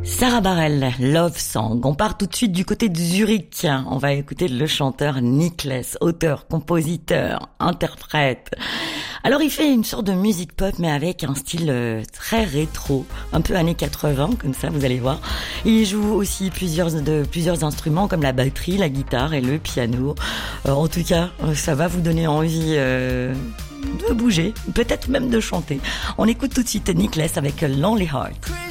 Sarah Bareilles, Love Song. On part tout de suite du côté de Zurich. On va écouter le chanteur Niklas, auteur, compositeur, interprète. Alors il fait une sorte de musique pop mais avec un style très rétro, un peu années 80 comme ça, vous allez voir. Il joue aussi plusieurs instruments comme la batterie, la guitare et le piano. En tout cas, ça va vous donner envie de bouger, peut-être même de chanter. On écoute tout de suite Niklas avec Lonely Heart.